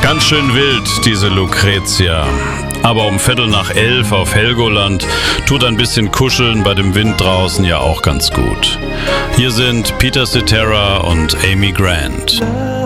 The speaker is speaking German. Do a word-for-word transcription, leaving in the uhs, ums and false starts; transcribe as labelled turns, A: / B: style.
A: Ganz schön wild, diese Lucretia. Aber um Viertel nach elf auf Helgoland tut ein bisschen Kuscheln bei dem Wind draußen ja auch ganz gut. Hier sind Peter Cetera und Amy Grant.